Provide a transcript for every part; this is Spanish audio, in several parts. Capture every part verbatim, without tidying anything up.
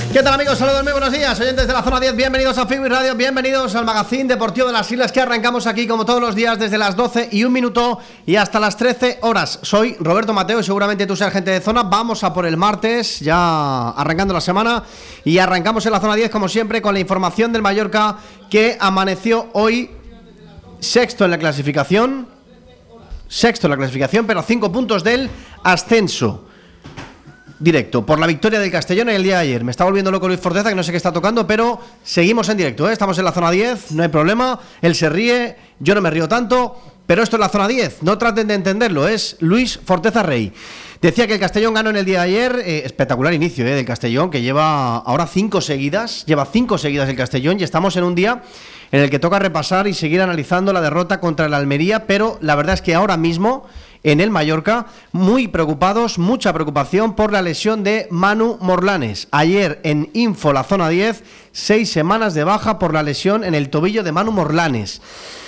¿Qué tal, amigos? Saludos, muy buenos días, oyentes de la zona diez, bienvenidos a Fibri Radio, bienvenidos al Magazín Deportivo de las Islas, que arrancamos aquí como todos los días desde las doce y un minuto y hasta las trece horas. Soy Roberto Mateo y seguramente tú seas gente de zona. Vamos a por el martes, ya arrancando la semana, y arrancamos en la zona diez como siempre con la información del Mallorca, que amaneció hoy sexto en la clasificación, sexto en la clasificación, pero a cinco puntos del ascenso directo, por la victoria del Castellón en el día de ayer. Me está volviendo loco Luis Forteza, que no sé qué está tocando, pero seguimos en directo, ¿eh? Estamos en la zona diez, no hay problema. Él se ríe, yo no me río tanto, pero esto es la zona diez, no traten de entenderlo, es Luis Forteza Rey. Decía que el Castellón ganó en el día de ayer, eh, espectacular inicio eh, del Castellón, que lleva ahora cinco seguidas, lleva cinco seguidas el Castellón, y estamos en un día en el que toca repasar y seguir analizando la derrota contra el Almería, pero la verdad es que ahora mismo en el Mallorca, muy preocupados, mucha preocupación por la lesión de Manu Morlanes. Ayer en Info, la zona diez, seis semanas de baja por la lesión en el tobillo de Manu Morlanes.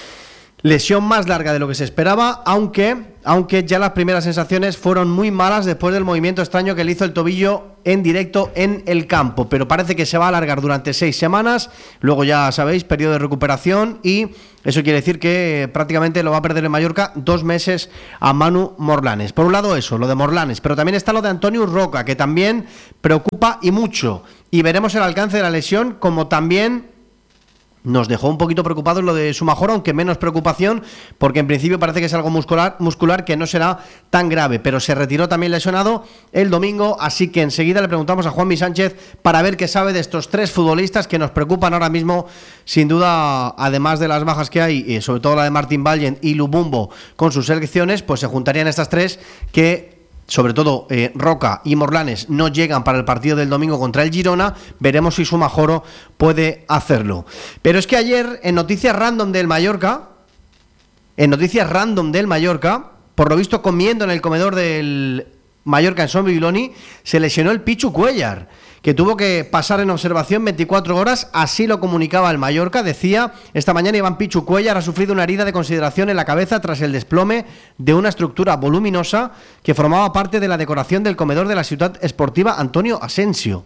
Lesión más larga de lo que se esperaba, aunque, aunque ya las primeras sensaciones fueron muy malas después del movimiento extraño que le hizo el tobillo en directo en el campo. Pero parece que se va a alargar durante seis semanas, luego ya sabéis, periodo de recuperación, y eso quiere decir que prácticamente lo va a perder en Mallorca dos meses a Manu Morlanes. Por un lado eso, lo de Morlanes, pero también está lo de Antonio Roca, que también preocupa y mucho. Y veremos el alcance de la lesión, como también nos dejó un poquito preocupados lo de Sumajoro, aunque menos preocupación, porque en principio parece que es algo muscular, muscular que no será tan grave, pero se retiró también lesionado el domingo, así que enseguida le preguntamos a Juanmi Sánchez para ver qué sabe de estos tres futbolistas que nos preocupan ahora mismo, sin duda, además de las bajas que hay, y sobre todo la de Martín Vallen y Lubumbo con sus selecciones, pues se juntarían estas tres que, sobre todo eh, Roca y Morlanes, no llegan para el partido del domingo contra el Girona. Veremos si Sumajoro puede hacerlo. Pero es que ayer, en noticias random del Mallorca, en noticias random del Mallorca, por lo visto comiendo en el comedor del Mallorca en Son Bibiloni, se lesionó el Pichu Cuéllar, que tuvo que pasar en observación veinticuatro horas, así lo comunicaba el Mallorca. Decía, esta mañana Iván Pichu Cuéllar ha sufrido una herida de consideración en la cabeza tras el desplome de una estructura voluminosa que formaba parte de la decoración del comedor de la ciudad esportiva Antonio Asensio.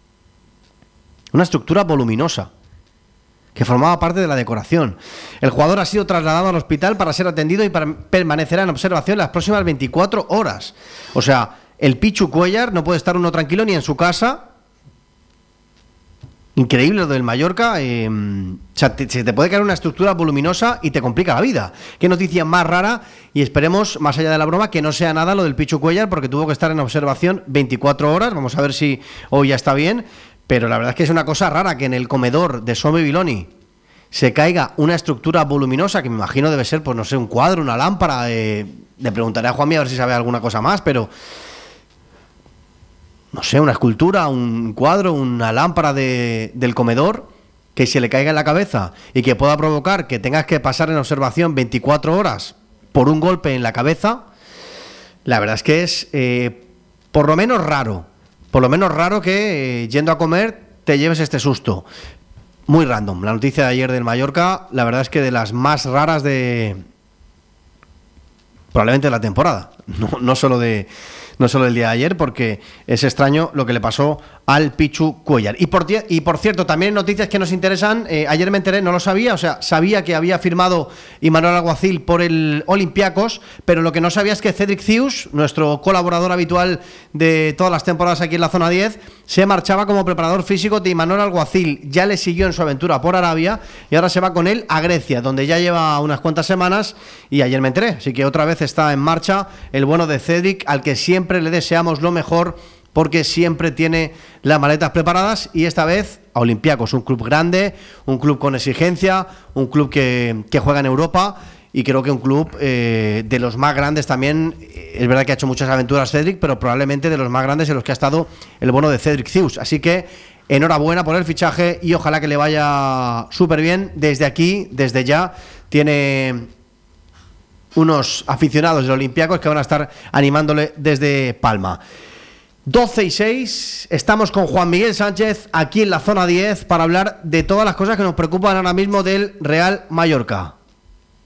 Una estructura voluminosa que formaba parte de la decoración. El jugador ha sido trasladado al hospital para ser atendido y permanecerá en observación las próximas veinticuatro horas. O sea, el Pichu Cuéllar no puede estar uno tranquilo ni en su casa. Increíble lo del Mallorca, eh, o sea, te, se te puede caer una estructura voluminosa y te complica la vida. Qué noticia más rara, y esperemos, más allá de la broma, que no sea nada lo del Pichu Cuéllar, porque tuvo que estar en observación veinticuatro horas. Vamos a ver si hoy ya está bien, pero la verdad es que es una cosa rara que en el comedor de Son Bibiloni se caiga una estructura voluminosa, que me imagino debe ser, pues no sé, un cuadro, una lámpara. Eh, le preguntaré a Juanmi a ver si sabe alguna cosa más, pero no sé, una escultura, un cuadro, una lámpara de, del comedor, que se le caiga en la cabeza y que pueda provocar que tengas que pasar en observación veinticuatro horas por un golpe en la cabeza. La verdad es que es eh, por lo menos raro, por lo menos raro que eh, yendo a comer te lleves este susto. Muy random, la noticia de ayer del Mallorca, la verdad es que de las más raras de probablemente de la temporada, no, no solo de no solo el día de ayer, porque es extraño lo que le pasó al Pichu Cuéllar. Y por, y por cierto, también noticias que nos interesan, eh, ayer me enteré, no lo sabía, o sea, sabía que había firmado Imanol Alguacil por el Olympiacos, pero lo que no sabía es que Cedric Cius, nuestro colaborador habitual de todas las temporadas aquí en la zona diez, se marchaba como preparador físico de Imanol Alguacil. Ya le siguió en su aventura por Arabia y ahora se va con él a Grecia, donde ya lleva unas cuantas semanas, y ayer me enteré, así que otra vez está en marcha el bueno de Cedric, al que siempre le deseamos lo mejor, porque siempre tiene las maletas preparadas, y esta vez a Olympiacos, un club grande, un club con exigencia, un club que, que juega en Europa, y creo que un club eh, de los más grandes también. Es verdad que ha hecho muchas aventuras Cedric, pero probablemente de los más grandes en los que ha estado el bono de Cedric Cius, así que enhorabuena por el fichaje y ojalá que le vaya súper bien. Desde aquí, desde ya, tiene unos aficionados del Olympiacos que van a estar animándole desde Palma. doce y seis, estamos con Juan Miguel Sánchez aquí en la zona diez para hablar de todas las cosas que nos preocupan ahora mismo del Real Mallorca.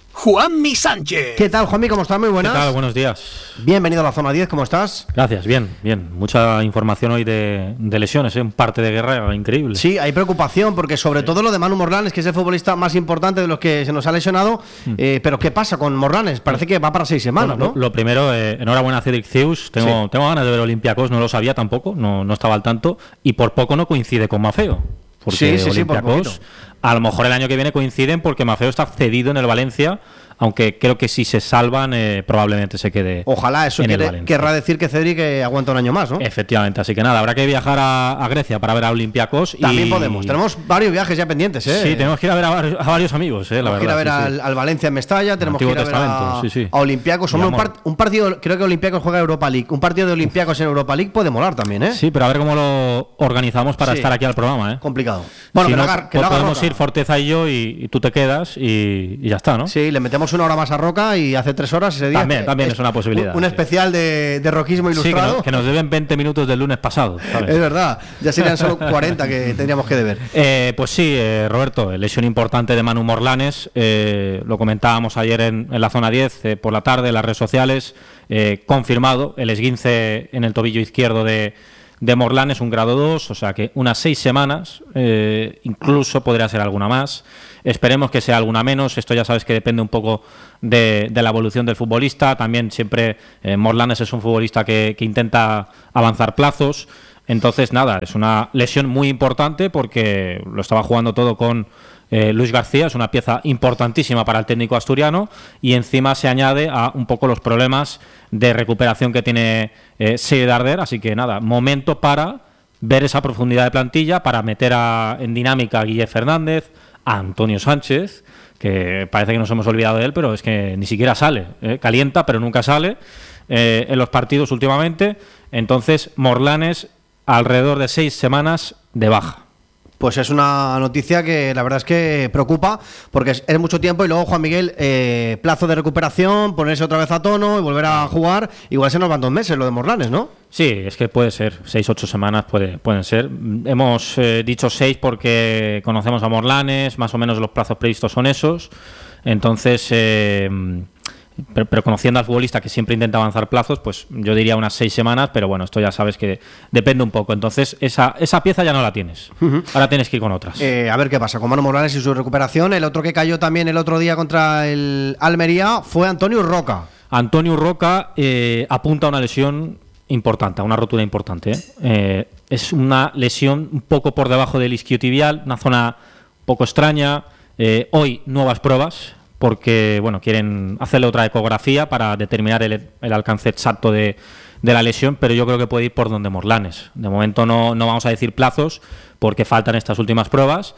Juanmi Sánchez. ¿Qué tal, Juanmi? ¿Cómo estás? Muy buenas. ¿Qué tal? Buenos días. Bienvenido a la zona diez, ¿cómo estás? Gracias, bien, bien. Mucha información hoy de, de lesiones, ¿eh? Un parte de guerra increíble. Sí, hay preocupación porque sobre sí. todo lo de Manu Morlanes, que es el futbolista más importante de los que se nos ha lesionado. Mm. Eh, pero ¿qué pasa con Morlanes? Parece que va para seis semanas, bueno, ¿no? Lo, lo primero, eh, enhorabuena a Cedric Zeus. Tengo, sí. tengo ganas de ver Olympiacos, no lo sabía tampoco, no, no estaba al tanto. Y por poco no coincide con Maffeo. Porque sí, sí, Olympiacos, sí, a lo mejor el año que viene coinciden porque Maffeo está cedido en el Valencia, aunque creo que si se salvan eh, probablemente se quede. Ojalá, eso en quiere, el Valencia. Querrá decir que Cedric eh, aguanta un año más, ¿no? Efectivamente, así que nada, habrá que viajar a, a Grecia para ver a Olympiacos. También y... podemos, tenemos varios viajes ya pendientes, ¿eh? Sí, tenemos que ir a ver a, a varios amigos, ¿eh? La tenemos verdad, que ir a ver sí, al, al Valencia en Mestalla, tenemos que ir a ver a, sí, sí. a Olympiacos. Un, par, un partido, creo que Olympiacos juega Europa League. Un partido de Olympiacos en Europa League puede molar también, ¿eh? Sí, pero a ver cómo lo organizamos para sí. estar aquí al programa, ¿eh? Complicado. Bueno, si que no, lo haga, que lo haga podemos Roca. ir Forteza y yo y, y tú te quedas y, y ya está, ¿no? Sí, le metemos una hora más a Roca y hace tres horas ese día. También, también es, es una posibilidad. Un, un especial sí. de, de roquismo ilustrado. Sí, que, no, que nos deben veinte minutos del lunes pasado, ¿sabes? Es verdad, ya serían solo cuarenta que tendríamos que deber. Eh, pues sí, eh, Roberto, lesión importante de Manu Morlanes. Eh, lo comentábamos ayer en, en la zona diez, eh, por la tarde, en las redes sociales. Eh, confirmado el esguince en el tobillo izquierdo de, de Morlanes, un grado dos, o sea que unas seis semanas, eh, incluso podría ser alguna más. Esperemos que sea alguna menos. Esto ya sabes que depende un poco de, de la evolución del futbolista. También siempre eh, Morlanes es un futbolista que, que intenta avanzar plazos. Entonces, nada, es una lesión muy importante porque lo estaba jugando todo con eh, Luis García. Es una pieza importantísima para el técnico asturiano y encima se añade a un poco los problemas de recuperación que tiene eh, Sey Darder. Así que nada, momento para ver esa profundidad de plantilla, para meter a, en dinámica a Guille Fernández, a Antonio Sánchez, que parece que nos hemos olvidado de él, pero es que ni siquiera sale, ¿eh? Calienta, pero nunca sale eh, en los partidos últimamente. Entonces, Morlanes, alrededor de seis semanas de baja. Pues es una noticia que la verdad es que preocupa, porque es, es mucho tiempo y luego, Juan Miguel, eh, plazo de recuperación, ponerse otra vez a tono y volver a jugar. Igual se nos van dos meses lo de Morlanes, ¿no? Sí, es que puede ser, seis, ocho semanas puede, pueden ser. Hemos eh, dicho seis porque conocemos a Morlanes, más o menos los plazos previstos son esos. Entonces, eh, pero, pero conociendo al futbolista que siempre intenta avanzar plazos, pues yo diría unas seis semanas, pero bueno, esto ya sabes que depende un poco. Entonces, esa, esa pieza ya no la tienes. Uh-huh. Ahora tienes que ir con otras. Eh, a ver qué pasa con Manu Morlanes y su recuperación. El otro que cayó también el otro día contra el Almería fue Antonio Roca. Antonio Roca eh, apunta a una lesión importante, a una rotura importante. ¿eh? Eh, es una lesión un poco por debajo del isquiotibial, una zona un poco extraña. Eh, hoy nuevas pruebas, porque bueno, quieren hacerle otra ecografía para determinar el, el alcance exacto de, de la lesión, pero yo creo que puede ir por donde Morlanes. De momento no, no vamos a decir plazos, porque faltan estas últimas pruebas,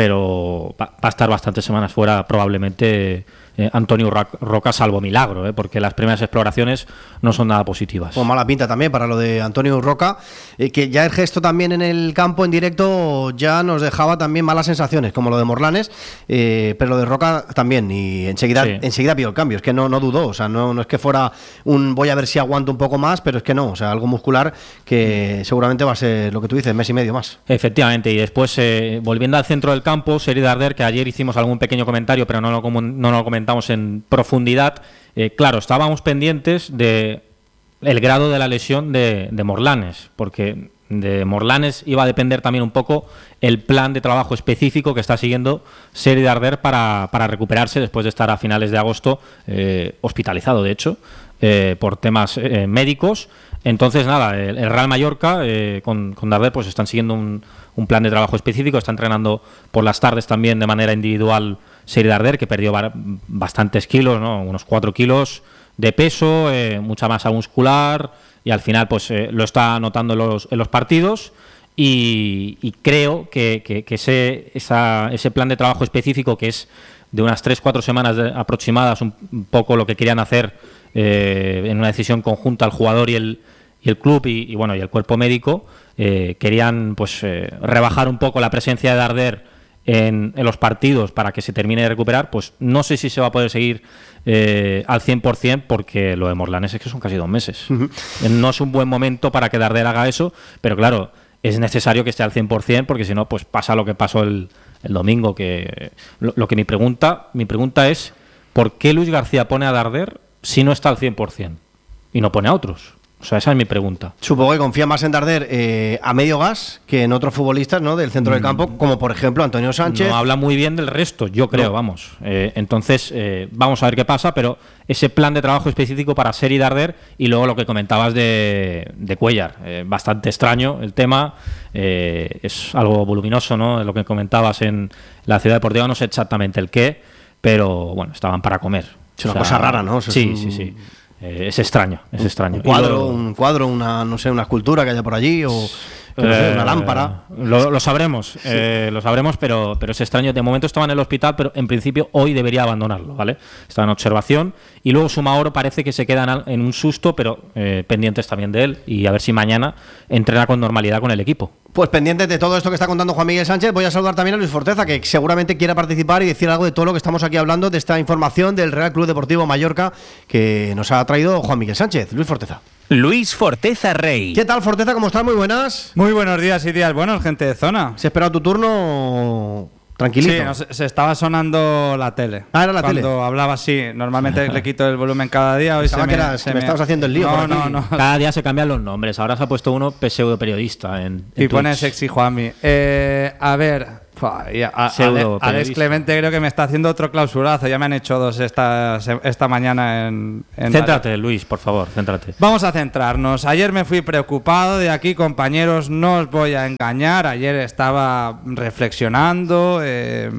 pero va, va a estar bastantes semanas fuera probablemente eh, Antonio Roca, salvo milagro, eh, porque las primeras exploraciones no son nada positivas. Pues mala pinta también para lo de Antonio Roca, eh, que ya el gesto también en el campo en directo ya nos dejaba también malas sensaciones, como lo de Morlanes, eh, pero lo de Roca también, y enseguida sí. enseguida pidió el cambio, es que no, no dudó, o sea, no, no es que fuera un voy a ver si aguanto un poco más, pero es que no, o sea, algo muscular que seguramente va a ser lo que tú dices, mes y medio más. Efectivamente, y después eh, volviendo al centro del campo, Sey Darder, que ayer hicimos algún pequeño comentario, pero no lo, no lo comentamos en profundidad. Eh, claro, estábamos pendientes de el grado de la lesión de, de Morlanes, porque de Morlanes iba a depender también un poco el plan de trabajo específico que está siguiendo Sey Darder para, para recuperarse después de estar a finales de agosto eh, hospitalizado, de hecho, eh, por temas eh, médicos. Entonces, nada, el, el Real Mallorca eh, con, con Darder pues están siguiendo un, un plan de trabajo específico, está entrenando por las tardes también de manera individual Sey Darder, que perdió bastantes kilos, ¿no? Unos cuatro kilos de peso, eh, mucha masa muscular, y al final pues eh, lo está notando en los, en los partidos, y, y creo que, que, que ese, esa, ese plan de trabajo específico, que es de unas tres cuatro semanas de, aproximadas, un, un poco lo que querían hacer eh, en una decisión conjunta el jugador y el, y el club y, y bueno y el cuerpo médico, eh, querían pues eh, rebajar un poco la presencia de Darder En, en los partidos para que se termine de recuperar. Pues no sé si se va a poder seguir eh, al cien por ciento, porque lo de Morlanes es que son casi dos meses. Uh-huh. No es un buen momento para que Darder haga eso, pero claro, es necesario que esté al cien por ciento, porque si no, pues pasa lo que pasó el, el domingo. Que lo, lo que mi pregunta, mi pregunta es ¿por qué Luis García pone a Darder si no está al cien por ciento y no pone a otros? O sea, esa es mi pregunta. Supongo que confía más en Darder eh, a medio gas que en otros futbolistas, ¿no?, del centro mm. del campo, como por ejemplo Antonio Sánchez. No habla muy bien del resto, yo creo, no. vamos. Eh, entonces, eh, vamos a ver qué pasa, pero ese plan de trabajo específico para Seri Darder y luego lo que comentabas de, de Cuéllar. Eh, bastante extraño el tema, eh, es algo voluminoso, ¿no?, lo que comentabas en la Ciudad Deportiva, no sé exactamente el qué, pero bueno, estaban para comer. Es una o sea, cosa rara, ¿no? O sea, sí, un... sí, sí. Eh, es extraño, es extraño. Un cuadro, luego, un cuadro, una no sé, una escultura que haya por allí o que no sé, una lámpara. Lo, lo sabremos, sí. eh, lo sabremos, pero, pero es extraño. De momento estaba en el hospital, pero en principio hoy debería abandonarlo, ¿vale? Está en observación y luego Sumaoro parece que se queda en un susto, pero eh, pendientes también de él y a ver si mañana entrena con normalidad con el equipo. Pues pendientes de todo esto que está contando Juan Miguel Sánchez, voy a saludar también a Luis Forteza, que seguramente quiera participar y decir algo de todo lo que estamos aquí hablando, de esta información del Real Club Deportivo Mallorca que nos ha traído Juan Miguel Sánchez. Luis Forteza. Luis Forteza Rey. ¿Qué tal, Forteza? ¿Cómo estás? Muy buenas. Muy buenos días y días buenos, gente de zona. ¿Se ha esperado tu turno tranquilito? Sí, no, se, se estaba sonando la tele. Ah, era la Cuando tele. Cuando hablaba así, normalmente le quito el volumen cada día. Hoy se que me, era, se que me, me estabas haciendo el lío. No, no, no. Cada día se cambian los nombres. Ahora se ha puesto uno pseudo periodista en, en y pone sexy Juanmi. Eh, a ver. Y a, a, Ale, Alex Clemente creo que me está haciendo otro clausurazo. Ya me han hecho dos esta, esta mañana en, en Céntrate, Radio. Luis, por favor, céntrate. Vamos a centrarnos. Ayer me fui preocupado de aquí, compañeros, no os voy a engañar. Ayer estaba reflexionando. Eh,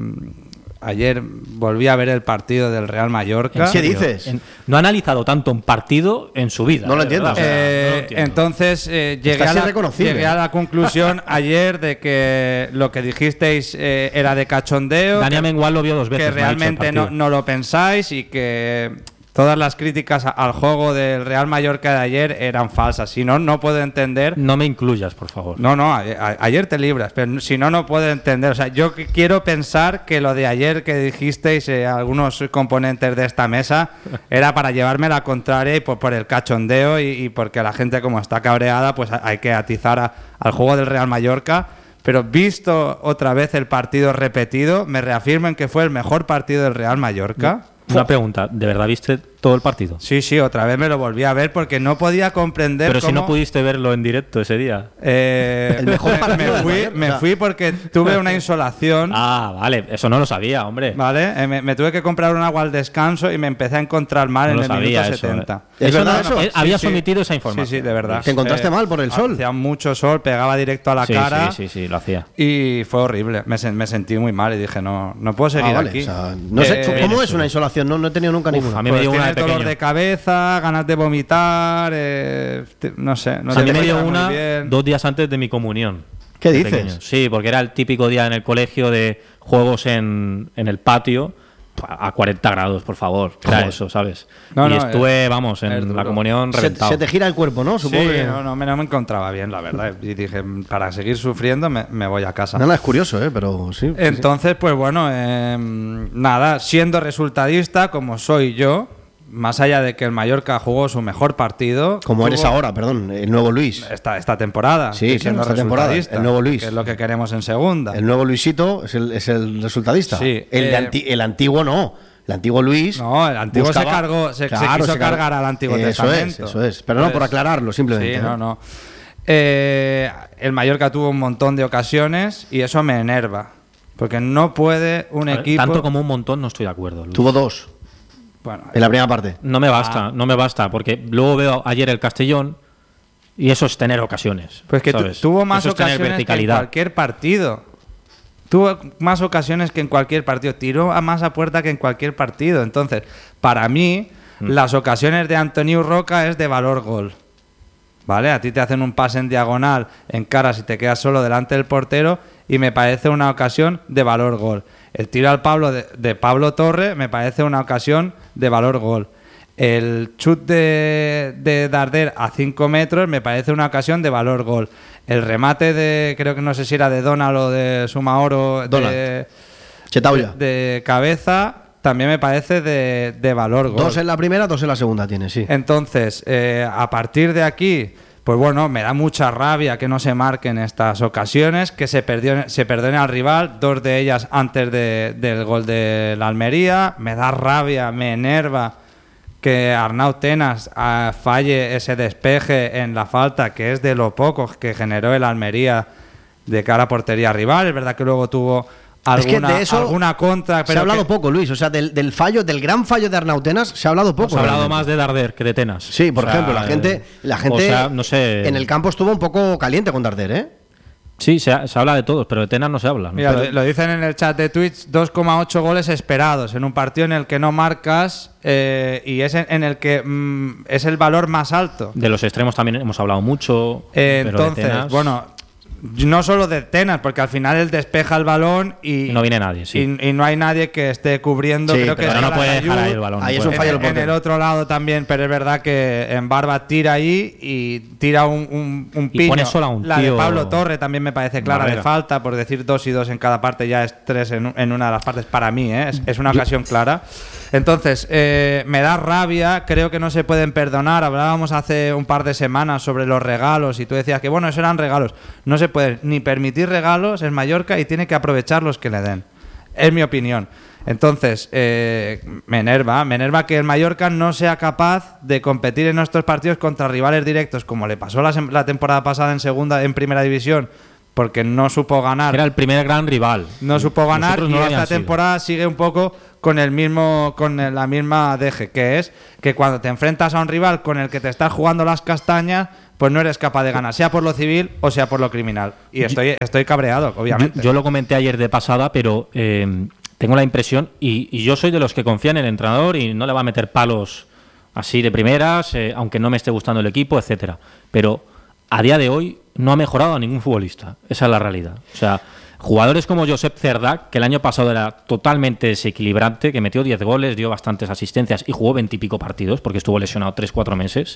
ayer volví a ver el partido del Real Mallorca. ¿Qué dices? En, no ha analizado tanto un partido en su vida. No lo entiendo. O sea, eh, no lo entiendo. Entonces eh, llegué, a la, llegué a la conclusión ayer de que lo que dijisteis eh, era de cachondeo. Dani Amengual lo vio dos veces. Que realmente no, no lo pensáis y que todas las críticas al juego del Real Mallorca de ayer eran falsas. Si no, no puedo entender. No me incluyas, por favor. No, no, a, a, ayer te libras, pero si no, no puedo entender. O sea, yo quiero pensar que lo de ayer que dijisteis eh, algunos componentes de esta mesa era para llevarme la contraria y por, por el cachondeo y, y porque la gente, como está cabreada, pues hay que atizar a, al juego del Real Mallorca. Pero visto otra vez el partido repetido, me reafirmo en que fue el mejor partido del Real Mallorca. Una pregunta, ¿de verdad viste todo el partido? Sí, sí, otra vez me lo volví a ver porque no podía comprender. Pero cómo... si no pudiste verlo en directo ese día. Eh, el mejor partido. Me fui, me fui porque tuve una insolación. Ah, vale, eso no lo sabía, hombre. Vale, eh, me, me tuve que comprar un agua al descanso y me empecé a encontrar mal no en el sabía minuto eso, setenta. ¿Es ¿Es verdad no, eso? No, sí, había sí. sometido esa información. Sí, sí, de verdad. ¿Te encontraste eh, mal por el sol? Hacía mucho sol, pegaba directo a la sí, cara. Sí, sí, sí, lo hacía. Y fue horrible. Me, me sentí muy mal y dije, no, no puedo seguir ah, vale. aquí. O sea, no sé, eh, ¿cómo es una insolación? No, no he tenido nunca Uf, ninguna. A mí pues me dio una de dolor pequeño. de cabeza, ganas de vomitar, eh, no sé. No o sea, a mí te me dio muy una bien. dos días antes de mi comunión. ¿Qué de dices? Pequeño. Sí, porque era el típico día en el colegio de juegos en, en el patio a cuarenta grados, por favor. Era Joder. eso, ¿sabes? No, y no, estuve, es- vamos, es en duro. la comunión Se, reventado. se te gira el cuerpo, ¿no? Supongo Sí, que... no, no, me, no me encontraba bien, la verdad. Y dije, para seguir sufriendo me, me voy a casa. Nada, es curioso, ¿eh? Pero sí. sí, Entonces, pues bueno, eh, nada, siendo resultadista como soy yo, más allá de que el Mallorca jugó su mejor partido. sí. Como tuvo- eres ahora, perdón, el nuevo Luis. Esta, esta temporada. Sí, estoy claro, siendo esta temporada, resultadista, el nuevo Luis. Que es lo que queremos en segunda. El nuevo Luisito es el, es el resultadista. Sí, el, de eh, anti- el antiguo no. El antiguo Luis. No, el antiguo buscaba- se cargó, se, se Claro, quiso se cargó. cargar al Antiguo Eso Testamento. es, eso es. Pero no por Entonces, aclararlo, simplemente. Sí, ¿eh? no, no. Eh, el Mallorca tuvo un montón de ocasiones y eso me enerva. Porque no puede un A ver, equipo. Tanto como un montón no estoy de acuerdo, Luis. Tuvo dos Bueno, en la primera parte. No me basta, no me basta, porque luego veo ayer el Castellón y eso es tener ocasiones. pues que tu- ¿sabes? tuvo más Eso es tener ocasiones que en verticalidad. cualquier partido. Tuvo más ocasiones que en cualquier partido. Tiró a más a puerta que en cualquier partido. Entonces, para mí, Mm. las ocasiones de Antonio Roca es de valor gol. ¿Vale? A ti te hacen un pase en diagonal, en cara, si te quedas solo delante del portero, y me parece una ocasión de valor gol. El tiro al Pablo de, de Pablo Torre me parece una ocasión de valor gol. El chut de, de Darder a cinco metros me parece una ocasión de valor gol. El remate de, creo que no sé si era de Donald o de Sumaoro, de, Donald. Chetauya. de, de cabeza, también me parece de, de valor gol. Dos en la primera, dos en la segunda tiene, sí. Entonces, eh, a partir de aquí, Pues bueno, me da mucha rabia que no se marquen estas ocasiones, que se, perdió, se perdone al rival, dos de ellas antes de, del gol de la Almería. Me da rabia, me enerva que Arnau Tenas uh, falle ese despeje en la falta, que es de lo poco que generó el Almería de cara a portería rival. Es verdad que luego tuvo alguna, es que de eso alguna contra. Pero se ha hablado que... poco, Luis. O sea, del, del fallo, del gran fallo de Arnau Tenas, se ha hablado poco. Se ha hablado realmente. más de Darder que de Tenas. Sí, por o sea, ejemplo, la gente, la gente o sea, no sé. en el campo estuvo un poco caliente con Darder, ¿eh? Sí, se, ha- se habla de todos, pero de Tenas no se habla. ¿no? Mira, Pero- lo, lo dicen en el chat de Twitch, dos coma ocho goles esperados en un partido en el que no marcas eh, y es en, en el que mm, es el valor más alto. De los extremos también hemos hablado mucho. Eh, pero de entonces, Tenas- bueno, no solo de Tenas, porque al final él despeja el balón y, Y no viene nadie, sí. y, y no hay nadie que esté cubriendo. Sí, Creo que pero Pero es no puede Calatayud. dejar ahí el balón. Ahí no es un puede. fallo del En, en portero. el otro lado también, pero es verdad que en Barba tira ahí y tira un, un, un Y piño. pone solo a un La de tío- Pablo Torre también me parece clara Barrera. de falta, por decir dos y dos en cada parte ya es tres en, en una de las partes para mí, ¿eh? es, es una ocasión clara. Entonces, eh, me da rabia, creo que no se pueden perdonar. Hablábamos hace un par de semanas sobre los regalos y tú decías que bueno, eso eran regalos. No se puede ni permitir regalos en Mallorca y tiene que aprovechar los que le den. Es mi opinión. Entonces, eh, me enerva, me enerva que el Mallorca no sea capaz de competir en nuestros partidos contra rivales directos, como le pasó la, sem- la temporada pasada en segunda, en primera división, porque no supo ganar. Era el primer gran rival. No supo ganar Nosotros y no lo esta habían sido. temporada sigue un poco con el mismo, con el- la misma deje, que es que cuando te enfrentas a un rival con el que te estás jugando las castañas, pues no eres capaz de ganar, sea por lo civil o sea por lo criminal. Y estoy, estoy cabreado, obviamente. Yo, yo lo comenté ayer de pasada, pero eh, tengo la impresión, y, y yo soy de los que confían en el entrenador y no le va a meter palos así de primeras, eh, aunque no me esté gustando el equipo, etcétera. Pero a día de hoy no ha mejorado a ningún futbolista. Esa es la realidad. O sea, jugadores como Josep Cerdac, que el año pasado era totalmente desequilibrante, que metió diez goles, dio bastantes asistencias y jugó veinte y pico partidos, porque estuvo lesionado tres cuatro meses,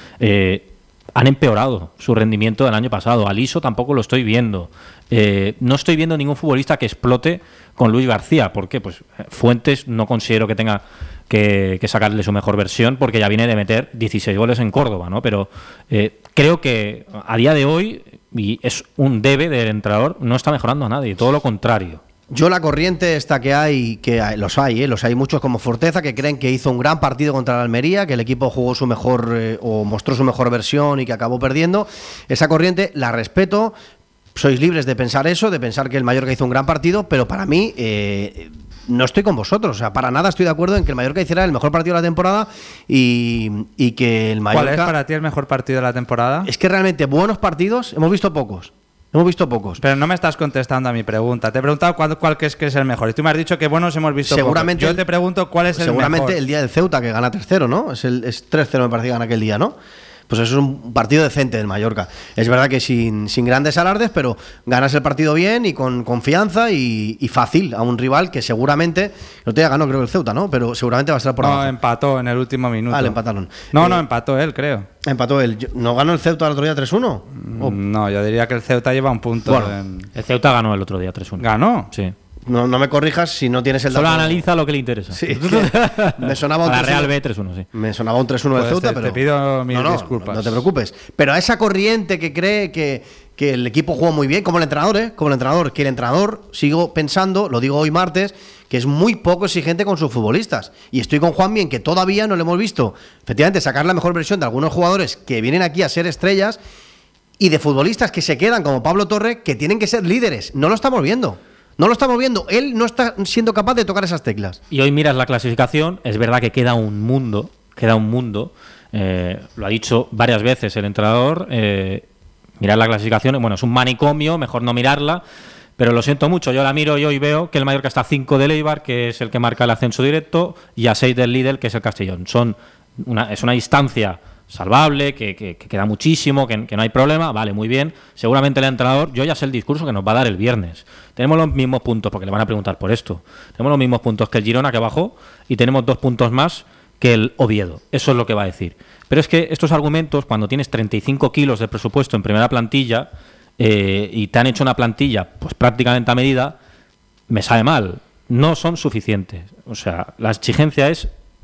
eh, han empeorado su rendimiento del año pasado. Aliso tampoco lo estoy viendo. Eh, no estoy viendo ningún futbolista que explote con Luis García. ¿Por qué? Pues Fuentes no considero que tenga que, que sacarle su mejor versión, porque ya viene de meter dieciséis goles en Córdoba, ¿no? Pero eh, creo que a día de hoy, y es un debe del entrenador, no está mejorando a nadie, todo lo contrario. Yo la corriente esta que hay, que hay- los hay, ¿eh? los hay muchos como Forteza, que creen que hizo un gran partido contra la Almería, que el equipo jugó su mejor eh, o mostró su mejor versión y que acabó perdiendo. Esa corriente la respeto, sois libres de pensar eso, de pensar que el Mallorca hizo un gran partido, pero para mí eh, no estoy con vosotros. O sea, para nada estoy de acuerdo en que el Mallorca hiciera el mejor partido de la temporada y, y que el Mallorca... ¿Cuál es para ti el mejor partido de la temporada? Es que realmente buenos partidos hemos visto pocos. Hemos visto pocos. Pero no me estás contestando a mi pregunta. Te he preguntado cuál, cuál crees que es el mejor. Y tú me has dicho que buenos hemos visto Seguramente pocos. Yo el- te pregunto cuál es el Seguramente mejor. el día del Ceuta, que gana tres cero, ¿no? Es, el, es tres cero me parece que gana aquel día, ¿no? Pues eso es un partido decente del Mallorca. Es verdad que sin, sin grandes alardes, pero ganas el partido bien y con confianza y, y fácil a un rival que seguramente, el otro día ganó creo que el Ceuta, ¿no? Pero seguramente va a estar por No, abajo. empató en el último minuto. Ah, le empataron. No, Eh, no, empató él, creo. Empató él. Yo- ¿No ganó el Ceuta el otro día tres uno? O- No, yo diría que el Ceuta lleva un punto. Bueno. en- El Ceuta ganó el otro día tres uno. ¿Ganó? Sí. no, no me corrijas si no tienes el Solo dato. analiza lo que le interesa. Sí, que me sonaba A un la tres uno. Real B tres uno, sí. Me sonaba un tres uno del Pues Ceuta, te- pero... te pido mis no, no, disculpas. No te preocupes. Pero a esa corriente que cree que, que el equipo jugó muy bien, como el entrenador, ¿eh? Como el entrenador, que el entrenador, sigo pensando, lo digo hoy martes, que es muy poco exigente con sus futbolistas. Y estoy con Juanmi en que todavía no le hemos visto, efectivamente, sacar la mejor versión de algunos jugadores que vienen aquí a ser estrellas y de futbolistas que se quedan, como Pablo Torre, que tienen que ser líderes. No lo estamos viendo. No lo estamos viendo. Él no está siendo capaz de tocar esas teclas. Y hoy miras la clasificación, es verdad que queda un mundo, queda un mundo, eh, lo ha dicho varias veces el entrenador, eh, mirar la clasificación, bueno, es un manicomio, mejor no mirarla, pero lo siento mucho, yo la miro y hoy veo que el Mallorca está a cinco del Eibar, que es el que marca el ascenso directo, y a seis del Lidl, que es el Castellón. Son una, es una distancia salvable, que, que, que queda muchísimo, que, que no hay problema, vale, muy bien. Seguramente el entrenador, yo ya sé el discurso que nos va a dar el viernes. Tenemos los mismos puntos, porque le van a preguntar por esto. Tenemos los mismos puntos que el Girona, que bajó, y tenemos dos puntos más que el Oviedo. Eso es lo que va a decir. Pero es que estos argumentos, cuando tienes treinta y cinco kilos de presupuesto en primera plantilla, eh, y te han hecho una plantilla pues prácticamente a medida, me sabe mal. No son suficientes. O sea, la exigencia es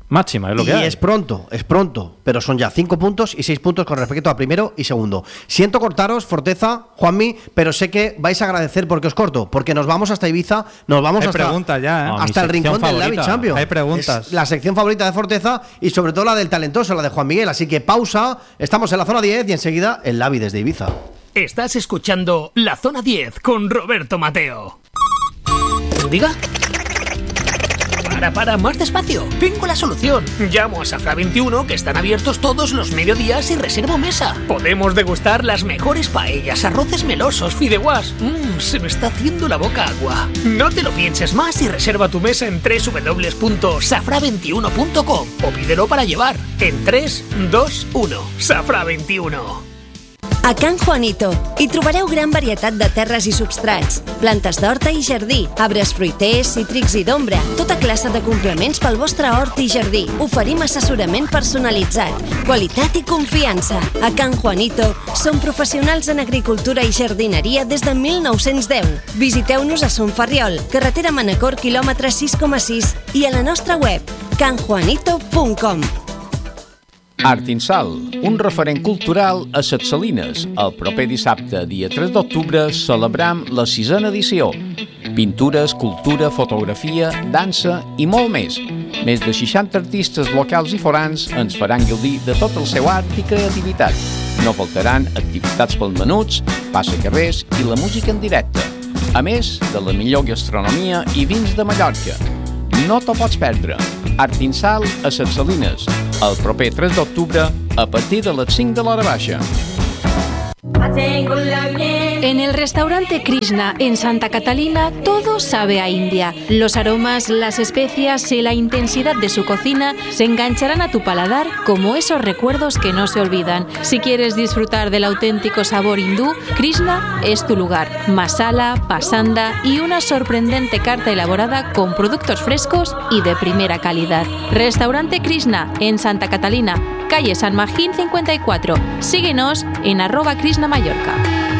máxima, es lo y que hay. es pronto, es pronto, pero son ya cinco puntos y seis puntos con respecto a primero y segundo. Siento cortaros, Forteza, Juanmi, pero sé que vais a agradecer porque os corto, porque nos vamos hasta Ibiza, nos vamos Hay hasta, preguntas ya, ¿eh? Ah, hasta mi el rincón sección del Lavi favorita. Champions. Hay preguntas. Es la sección favorita de Forteza y sobre todo la del talentoso, la de Juan Miguel. Así que pausa, estamos en la zona diez y enseguida el Lavi desde Ibiza. Estás escuchando La Zona diez con Roberto Mateo. ¿Diga? Para, para, más despacio. Tengo la solución. Llamo a Safra veintiuno, que están abiertos todos los mediodías, y reservo mesa. Podemos degustar las mejores paellas, arroces melosos, fideuás. Mmm, se me está haciendo la boca agua. No te lo pienses más y reserva tu mesa en doble u doble u doble u punto safra veintiuno punto com o pídelo para llevar en tres, dos, uno. Safra veintiuno. A Can Juanito hi trobareu gran varietat de terres i substrats, plantes d'horta i jardí, arbres fruiters, cítrics i d'ombra, tota classe de complements pel vostre hort i jardí. Oferim assessorament personalitzat, qualitat i confiança. A Can Juanito som professionals en agricultura i jardineria des de mil nou-cents deu. Visiteu-nos a Son Ferriol, carretera Manacor, quilòmetre sis coma sis, i a la nostra web can juanito punt com. Artinsal, un referent cultural a Ses Salines. El proper dissabte, dia tres d'octubre, celebram la sisena edició. Pintura, escultura, fotografia, dansa i molt més. Més de seixanta artistes locals i forans ens faran gaudir de tot el seu art i creativitat. No faltaran activitats pels menuts, passacarrers i la música en directe. A més de la millor gastronomia i vins de Mallorca. No t'ho pots perdre. Artinsal a Ses Salines, el proper tres d'octubre a partir de les cinc de l'hora baixa. En el restaurante Krishna en Santa Catalina todo sabe a India. Los aromas, las especias y la intensidad de su cocina se engancharán a tu paladar como esos recuerdos que no se olvidan. Si quieres disfrutar del auténtico sabor hindú, Krishna es tu lugar. Masala, pasanda y una sorprendente carta elaborada con productos frescos y de primera calidad. Restaurante Krishna en Santa Catalina, calle San Magín cincuenta y cuatro. Síguenos en arroba Krishna Mallorca.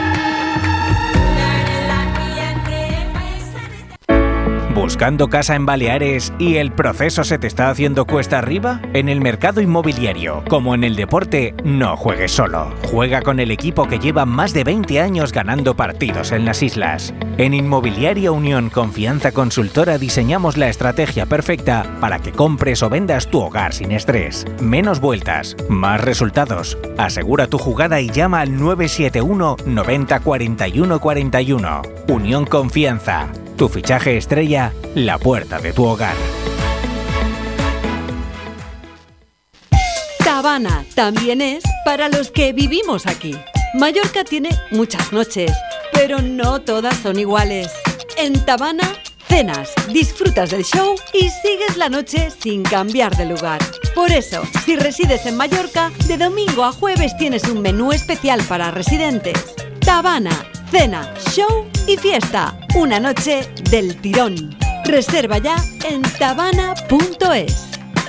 ¿Buscando casa en Baleares y el proceso se te está haciendo cuesta arriba? En el mercado inmobiliario, como en el deporte, no juegues solo. Juega con el equipo que lleva más de veinte años ganando partidos en las islas. En Inmobiliaria Unión Confianza Consultora diseñamos la estrategia perfecta para que compres o vendas tu hogar sin estrés. Menos vueltas, más resultados. Asegura tu jugada y llama al nueve siete uno noventa cuarenta y uno cuarenta y uno. Unión Confianza. Tu fichaje estrella, la puerta de tu hogar. Tabana también es para los que vivimos aquí. Mallorca tiene muchas noches, pero no todas son iguales. En Tabana, cenas, disfrutas del show y sigues la noche sin cambiar de lugar. Por eso, si resides en Mallorca, de domingo a jueves tienes un menú especial para residentes. Tabana, cena, show y fiesta. Una noche del tirón. Reserva ya en tabana punto es.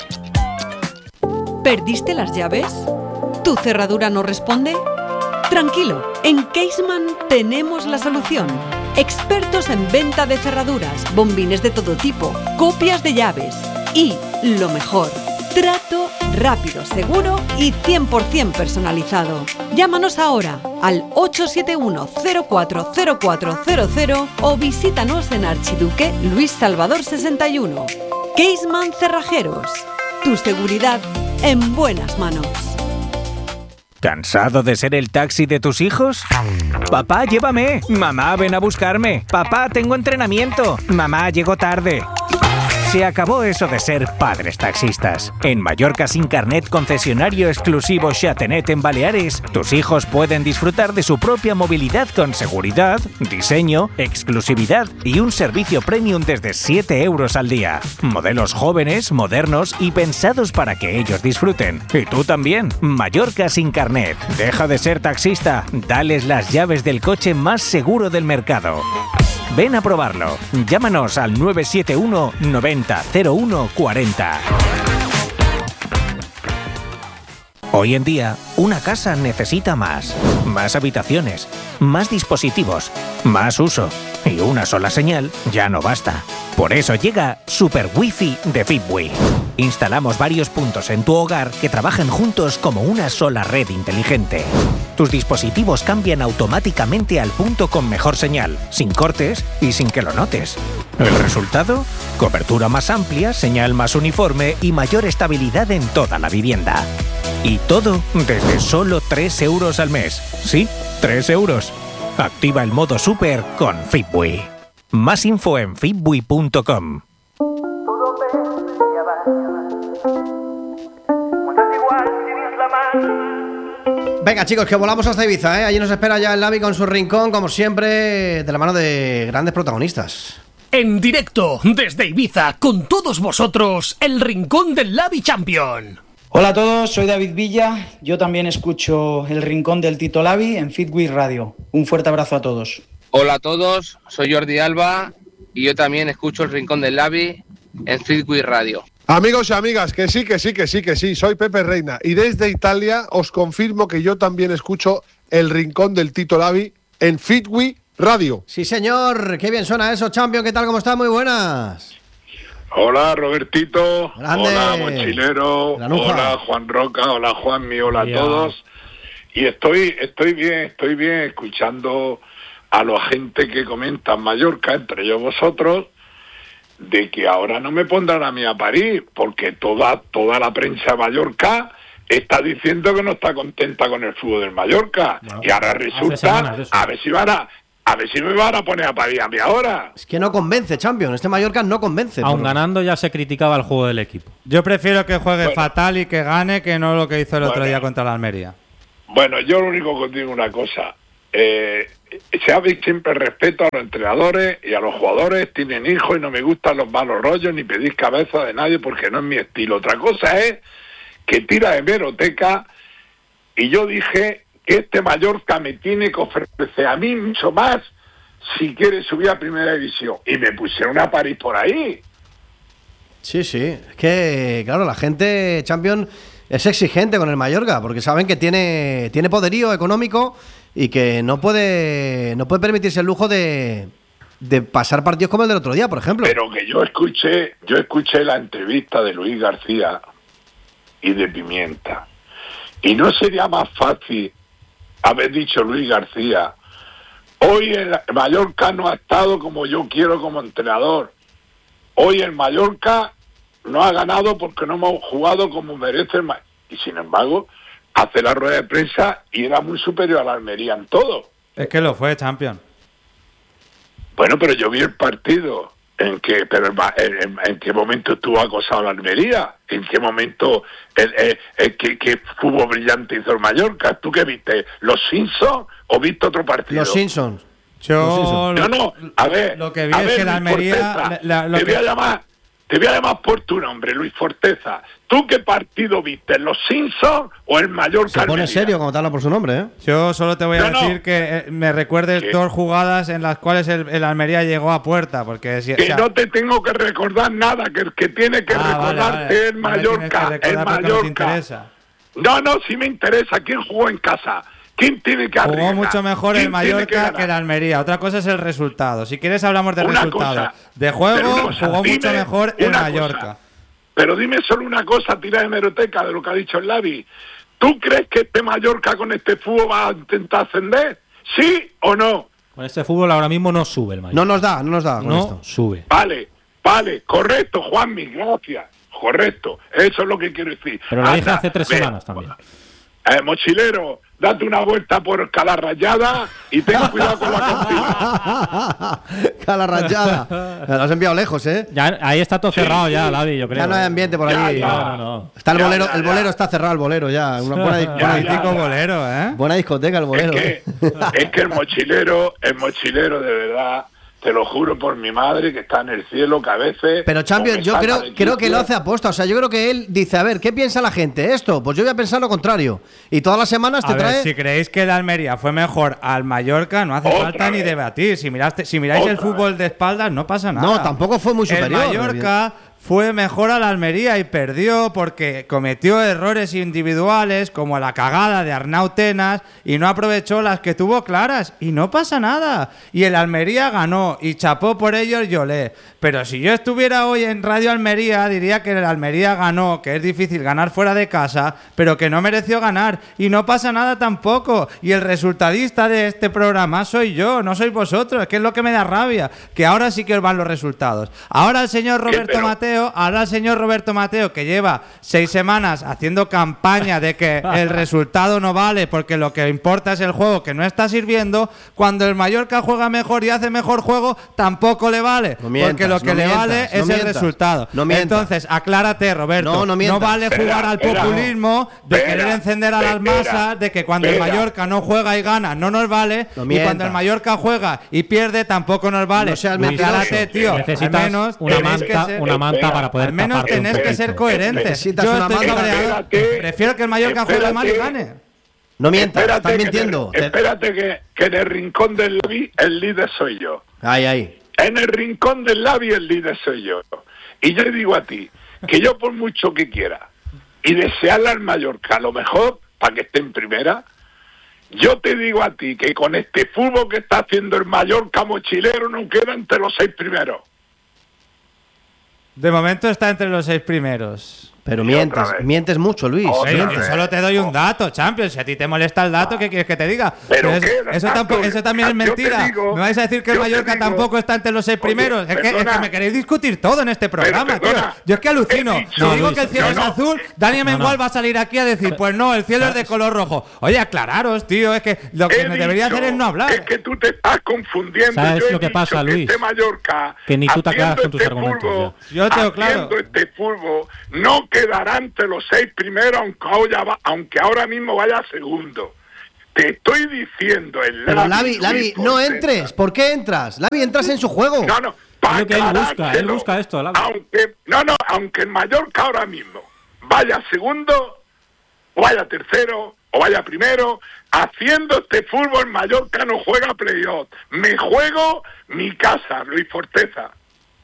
¿Perdiste las llaves? ¿Tu cerradura no responde? Tranquilo, en Caseman tenemos la solución. Expertos en venta de cerraduras, bombines de todo tipo, copias de llaves y, lo mejor, trato rápido, seguro y cien por ciento personalizado. Llámanos ahora al ocho siete uno cero cuatro cero cuatro cero cero o visítanos en Archiduque Luis Salvador sesenta y uno. Caseman Cerrajeros. Tu seguridad en buenas manos. ¿Cansado de ser el taxi de tus hijos? Papá, llévame. Mamá, ven a buscarme. Papá, tengo entrenamiento. Mamá, llego tarde. Se acabó eso de ser padres taxistas. En Mallorca Sin Carnet, concesionario exclusivo Xatenet en Baleares, tus hijos pueden disfrutar de su propia movilidad con seguridad, diseño, exclusividad y un servicio premium desde siete euros al día. Modelos jóvenes, modernos y pensados para que ellos disfruten. Y tú también. Mallorca Sin Carnet. Deja de ser taxista. Dales las llaves del coche más seguro del mercado. Ven a probarlo. Llámanos al nueve siete uno noventa cero uno cuarenta. Hoy en día, una casa necesita más. Más habitaciones, más dispositivos, más uso. Y una sola señal ya no basta. Por eso llega Super Wi-Fi de Fitbee. Instalamos varios puntos en tu hogar que trabajan juntos como una sola red inteligente. Tus dispositivos cambian automáticamente al punto con mejor señal, sin cortes y sin que lo notes. ¿El resultado? Cobertura más amplia, señal más uniforme y mayor estabilidad en toda la vivienda. Y todo desde solo tres euros al mes. Sí, tres euros. Activa el modo Super con Fitbui. Más info en fitbui punto com. Venga, chicos, que volamos hasta Ibiza, ¿eh? Allí nos espera ya el Lavi con su rincón, como siempre, de la mano de grandes protagonistas. En directo, desde Ibiza, con todos vosotros, el Rincón del Lavi Champion. Hola a todos, soy David Villa. Yo también escucho el Rincón del Tito Lavi en Fitbui Radio. Un fuerte abrazo a todos. Hola a todos, soy Jordi Alba y yo también escucho el Rincón del Lavi en Fitbui Radio. Amigos y amigas, que sí, que sí, que sí, que sí, soy Pepe Reina y desde Italia os confirmo que yo también escucho el Rincón del Tito Lavi en Fitbui Radio. Sí, señor, qué bien suena eso, Champion, ¿qué tal, cómo está? Muy buenas. Hola, Robertito. Grande. Hola, Mochilero. Hola, Juan Roca. Hola, Juanmi. Hola Yeah. a todos. Y estoy, estoy bien, estoy bien escuchando a la gente que comenta en Mallorca, entre ellos vosotros, de que ahora no me pondrán a mí a París, porque toda, toda la prensa de Mallorca está diciendo que no está contenta con el fútbol del Mallorca. Bueno, y ahora hace resulta, semanas de eso. a ver si van a, a ver si me van a poner a París a mí ahora. Es que no convence, Champion, este Mallorca no convence. Aun por- ganando ya se criticaba el juego del equipo. Yo prefiero que juegue Bueno. fatal y que gane que no lo que hizo el otro Bueno. día contra la Almería. Bueno, yo lo único que os digo una cosa. Eh, se ha siempre respeto a los entrenadores y a los jugadores. Tienen hijos y no me gustan los malos rollos ni pedir cabeza de nadie porque no es mi estilo. Otra cosa es que tira de hemeroteca y yo dije que este Mallorca me tiene que ofrecer a mí mucho más si quiere subir a primera división. Y me pusieron a París por ahí. Sí, sí, es que, claro, la gente, Champion, es exigente con el Mallorca, porque saben que tiene, tiene poderío económico y que no puede, no puede permitirse el lujo de, de pasar partidos como el del otro día, por ejemplo. Pero que yo escuché, yo escuché la entrevista de Luis García y de Pimienta. Y no sería más fácil haber dicho Luis García, hoy el Mallorca no ha estado como yo quiero como entrenador. Hoy el Mallorca no ha ganado porque no hemos jugado como merece el Mallorca. Y sin embargo, hace la rueda de prensa y era muy superior a la Almería en todo. Es que lo fue, Champion. Bueno, pero yo vi el partido en que, pero en, en, en qué momento estuvo acosado la Almería, en qué momento, el, el, el, qué, qué fútbol brillante hizo el Mallorca. ¿Tú qué viste? ¿Los Simpsons o viste otro partido? Los Simpsons. Yo No, no, a ver, lo que vi a es ver, que la Luis Almería Forteza, la- lo te que- voy a llamar, te voy a llamar por tu nombre, Luis Forteza. ¿Tú qué partido viste? ¿Los Simpsons o el Mallorca? Se pone Almería? serio como te habla por su nombre, ¿eh? Yo solo te voy a No, no. decir que eh, me recuerdes ¿Qué? dos jugadas en las cuales el, el Almería llegó a puerta, porque si, Que o sea, no te tengo que recordar nada, que el que tiene que Ah, vale, recordarte vale. es No me tienes Mallorca, que el recordar porque no te Mallorca. interesa. No, no, sí me interesa. ¿Quién jugó en casa? ¿Quién tiene que Jugó arriesgar? mucho mejor el ¿Quién tiene Mallorca ganar? que el Almería. Otra cosa es el resultado. Si quieres hablamos de Una resultado. cosa, De pero juego una cosa, jugó dime mucho mejor el una Mallorca. cosa. Pero dime solo una cosa, tira de hemeroteca de lo que ha dicho el Lavi. ¿Tú crees que este Mallorca con este fútbol va a intentar ascender? ¿Sí o no? Con este fútbol ahora mismo no sube el Mallorca. No nos da, no nos da con no esto. sube. Vale, vale, correcto, Juanmi, gracias. Correcto, eso es lo que quiero decir. Pero lo dije Anda, hace tres ve, semanas también. Eh, mochilero, date una vuelta por Cala Rayada y ten cuidado con la cantina. Cala rayada. Me lo has enviado lejos, ¿eh? Ya, ahí está todo Sí, cerrado sí. ya, Lavi, yo creo. Ya no hay ambiente por Ya, ahí. ya. No, no, no. Está el Ya, bolero, ya, el ya. bolero está cerrado, el bolero ya. Una buena, Ya, buena- ya. Mítico bolero, ¿eh? buena discoteca el Es bolero. que, es que el mochilero, el mochilero de verdad, te lo juro por mi madre que está en el cielo, que a veces... Pero Champion, o me yo saca creo, de creo que quicio. lo hace aposta. O sea, yo creo que él dice, a ver, ¿qué piensa la gente? Esto, pues yo voy a pensar lo contrario. Y todas las semanas te A ver, trae. si creéis que el Almería fue mejor al Mallorca, no hace Otra falta ni vez. debatir. Si miraste, si miráis el Otra fútbol de espaldas, no pasa nada. No, tampoco fue muy superior. El Mallorca fue mejor al Almería y perdió porque cometió errores individuales como la cagada de Arnau Tenas y no aprovechó las que tuvo claras y no pasa nada. Y el Almería ganó y chapó por ello y olé. Pero si yo estuviera hoy en Radio Almería diría que el Almería ganó, que es difícil ganar fuera de casa, pero que no mereció ganar y no pasa nada tampoco. Y el resultadista de este programa soy yo, no sois vosotros, que es lo que me da rabia, que ahora sí que os van los resultados. Ahora el señor Roberto pero... Mateo, ahora el señor Roberto Mateo, que lleva seis semanas haciendo campaña de que el resultado no vale porque lo que importa es el juego que no está sirviendo, cuando el Mallorca juega mejor y hace mejor juego, tampoco le vale, no mientas, porque lo que no le mientas, vale no es mientas, el resultado. No Entonces, aclárate, Roberto, no, no, no vale jugar espera, al populismo espera, de espera, querer encender a las espera, masas, de que cuando espera. el Mallorca no juega y gana no nos vale, No y mientas. cuando el Mallorca juega y pierde tampoco nos vale. No seas Luis, mentiroso. aclárate, tío. Necesitas al menos una tenéis manta, que ser- una manta espera, para poder al menos taparte un tenés que poquito. ser coherentes. Necesitas Yo una estoy manta. cabreado. Espérate, Prefiero que el Mallorca juegue mal y espérate. gane. No mientas, Espérate estás que mintiendo. en el- espérate que, que en el rincón del Labi el líder soy yo. Ay, ay. En el rincón del Labi el líder soy yo. Y yo le digo a ti que yo por mucho que quiera y desearle al Mallorca lo mejor para que esté en primera, yo te digo a ti que con este fútbol que está haciendo el Mallorca mochilero no queda entre los seis primeros. De momento está entre los seis primeros. Pero Y mientes, otra vez. mientes mucho, Luis. Otra Oye, vez. yo solo te doy un dato, Champions. Si a ti te molesta el dato, ¿qué quieres que te diga? Pero es- ¿qué? eso, Dato, tampoco, eso también es yo te mentira. digo- ¿Me vais a decir que el yo te Mallorca digo- tampoco está entre los seis Oye, primeros? Es que, es perdona. que me queréis discutir todo en este programa, Pero, perdona. tío. Yo es que alucino. He Si dicho- digo Luis, que el cielo no, es no. azul, Dani No, Mengual no. va a salir aquí a decir, pues no, el cielo es de color rojo. Oye, aclararos, tío. Es que lo que He me debería dicho hacer es no hablar. Es que tú te estás confundiendo. ¿Sabes Yo he lo que dicho pasa, que Luis? Este Mallorca, Que ni tú te aclaras haciendo con tus este argumentos, fútbol, ya. Yo lo tengo claro. haciendo este fútbol, no quedará entre los seis primeros, aunque ahora, va- aunque ahora mismo vaya segundo. Te estoy diciendo el Pero Lavi, Lavi, Luis no Portela. entres. ¿Por qué entras? Lavi, entras en su juego. No, no, pa' Es lo que él busca, él aclarártelo. busca esto, Lavi. Aunque, no, no, aunque el Mallorca ahora mismo vaya segundo, o vaya tercero, o vaya primero, haciendo este fútbol, Mallorca no juega playoff. Me juego mi casa, Luis Forteza.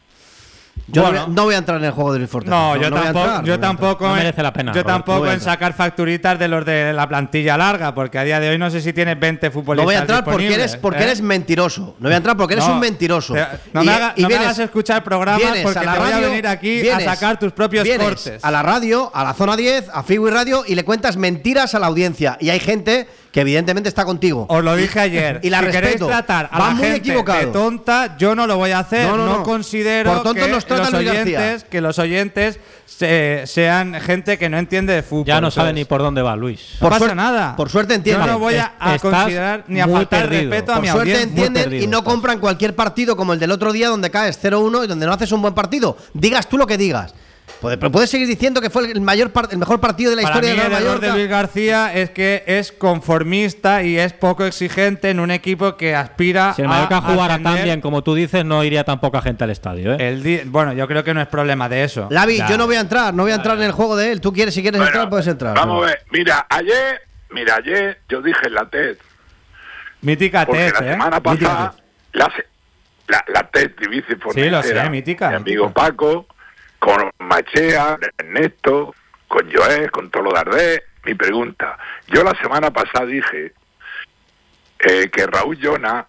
Yo no Bueno. voy a- no voy a entrar en el juego de Luis Forteza. No, yo voy a tampoco, entrar, yo no voy a tampoco, No en- merece la pena, yo Roberto. tampoco No voy a en entrar. sacar facturitas de los de la plantilla larga, porque a día de hoy no sé si tienes veinte futbolistas. No voy a entrar porque disponibles, eres, porque ¿eh? eres mentiroso. No voy a entrar porque eres No, un mentiroso. te- no me, haga- y no me vienes- hagas escuchar programas vienes porque a la te voy a radio, venir aquí vienes- a sacar tus propios vienes cortes. a la radio, a la Zona diez, a Figui Radio y le cuentas mentiras a la audiencia. Y hay gente que evidentemente está contigo. Os lo dije ayer. Y la si queréis respeto. tratar a Va la muy gente equivocado. de tonta, yo no lo voy a hacer. No, No, no, no. considero Por tontos que, nos trata los Luis García. oyentes, que los oyentes se- sean gente que no entiende de fútbol. Ya no sabe ¿sabes? ni por dónde va, Luis. No Por pasa suerte- nada. por suerte entienden. Yo no voy a, a Estás considerar ni a muy faltar perdido. respeto a Por mi suerte audiencia. entienden perdido y no estás. compran cualquier partido como el del otro día donde caes cero uno y donde no haces un buen partido. Digas tú lo que digas. Puede- Pero puedes seguir diciendo que fue el mayor par- el mejor partido de la Para historia mí de el Real error Mallorca. de Luis García es que es conformista y es poco exigente en un equipo que aspira Si el a Mallorca jugara ascender. tan bien como tú dices, no iría tan poca gente al estadio, ¿eh? El di- bueno, yo creo que no es problema de eso. Lavi, Ya. yo no voy a entrar, no voy a entrar en el juego de él. Tú quieres, si quieres Bueno, entrar, puedes entrar. Vamos a ver, mira, ayer, mira, ayer yo dije en la T E D, Mítica porque T E la D, ¿eh? semana pasada, la, se- la, la T E D de Vice Sí, lo sé, mítica, mi amigo mítica. Paco, con Machea, Ernesto, con Joel, con Tolo Dardé. Mi pregunta, yo la semana pasada dije eh, que Raúl Llona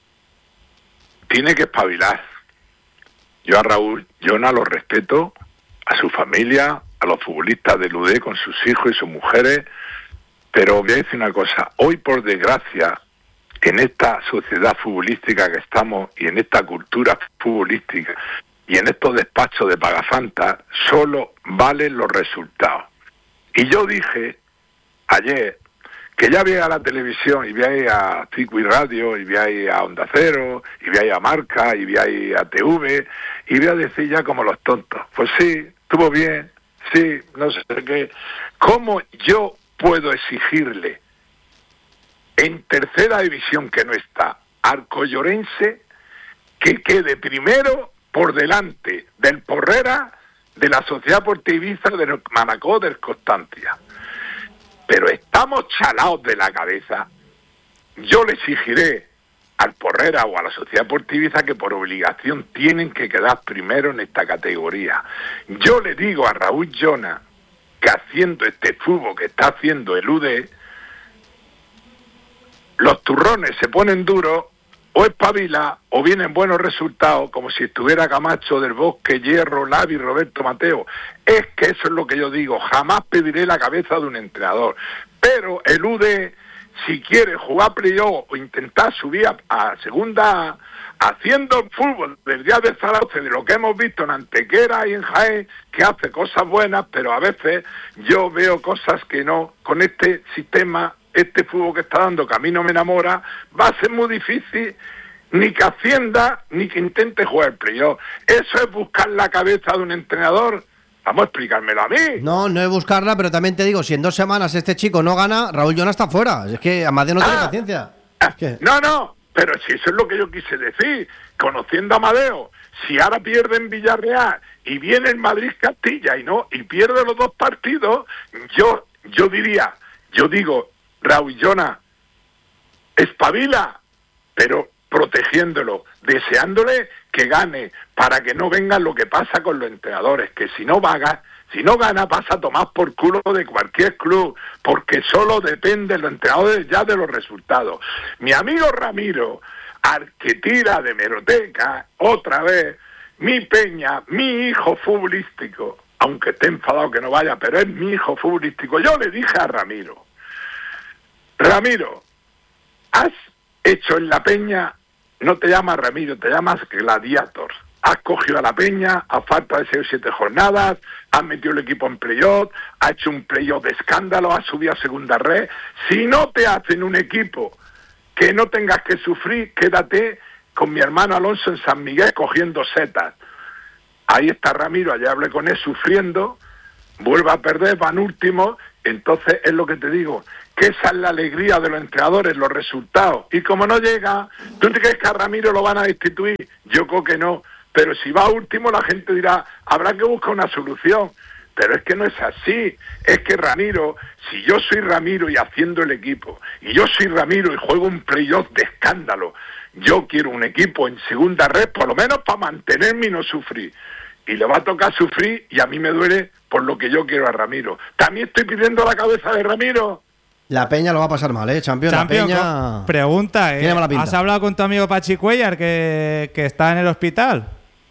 tiene que espabilar. Yo a Raúl Llona lo respeto, a su familia, a los futbolistas del U D con sus hijos y sus mujeres, pero voy a decir una cosa, hoy por desgracia, en esta sociedad futbolística que estamos y en esta cultura futbolística y en estos despachos de pagafantas, solo valen los resultados. Y yo dije ayer que ya veía a la televisión y veía a Figui Radio y veía a Onda Cero y veía a Marca y veía a T V y voy a decir ya como los tontos, pues sí, estuvo bien, sí, no sé qué. ¿Cómo yo puedo exigirle en tercera división que no está al Collorense que quede primero por delante del Porrera, de la Sociedad Portiviza, del Manacor, del Constancia? Pero estamos chalados de la cabeza. Yo le exigiré al Porrera o a la Sociedad Deportiva que por obligación tienen que quedar primero en esta categoría. Yo le digo a Raúl Llona que haciendo este fútbol que está haciendo el U D, los turrones se ponen duros, o espabila, o vienen buenos resultados, como si estuviera Camacho, Del Bosque, Hierro, Lavi, Roberto Mateo. Es que eso es lo que yo digo, jamás pediré la cabeza de un entrenador. Pero el U D, si quiere jugar playoff o intentar subir a, a segunda A, haciendo el fútbol del día de Zaragoza, de lo que hemos visto en Antequera y en Jaén, que hace cosas buenas, pero a veces yo veo cosas que no, con este sistema, este fútbol que está dando, que a mí no me enamora, va a ser muy difícil ni que ascienda, ni que intente jugar el playoff. Eso es buscar la cabeza de un entrenador. Vamos a explicármelo a mí. No, no es buscarla, pero también te digo, si en dos semanas este chico no gana, Raúl Llona está fuera. Es que Amadeo no ah, tiene paciencia. Es que... No, no, pero si eso es lo que yo quise decir. Conociendo a Amadeo, si ahora pierde en Villarreal y viene el Madrid-Castilla y no y pierde los dos partidos, yo yo diría, yo digo, Raúl Llona, espabila, pero protegiéndolo, deseándole que gane, para que no venga lo que pasa con los entrenadores, que si no vaga, si no gana pasa a tomar por culo de cualquier club, porque solo depende de los entrenadores ya de los resultados. Mi amigo Ramiro, al que tira de meroteca, otra vez, mi Peña, mi hijo futbolístico, aunque esté enfadado que no vaya, pero es mi hijo futbolístico, yo le dije a Ramiro, Ramiro, has hecho en la Peña, no te llamas Ramiro, te llamas Gladiator. Has cogido a la Peña a falta de seis o siete jornadas, has metido el equipo en playoff, has hecho un playoff de escándalo, has subido a segunda red. Si no te hacen un equipo que no tengas que sufrir, quédate con mi hermano Alonso en San Miguel cogiendo setas. Ahí está Ramiro, allá hablé con él sufriendo, vuelve a perder, van últimos. Entonces es lo que te digo, que esa es la alegría de los entrenadores, los resultados. Y como no llega, ¿tú te crees que a Ramiro lo van a destituir? Yo creo que no. Pero si va último, la gente dirá, habrá que buscar una solución. Pero es que no es así. Es que Ramiro, si yo soy Ramiro y haciendo el equipo, y yo soy Ramiro y juego un playoff de escándalo, yo quiero un equipo en segunda red, por lo menos para mantenerme y no sufrir. Y le va a tocar sufrir, y a mí me duele por lo que yo quiero a Ramiro. También estoy pidiendo la cabeza de Ramiro. La Peña lo va a pasar mal, ¿eh? Champion, Champion, la Peña... Pregunta, ¿eh? ¿Has hablado con tu amigo Pachi Cuellar, que, que está en el hospital?